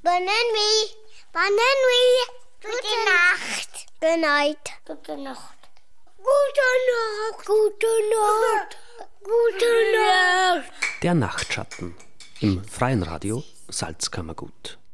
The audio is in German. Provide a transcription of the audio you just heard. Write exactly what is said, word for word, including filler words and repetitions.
Bonne Bonne Gute Nacht. Good night. Gute Nacht. Gute Nacht. Gute Nacht. Gute Nacht. Der Nachtschatten im Freien Radio Salzkammergut.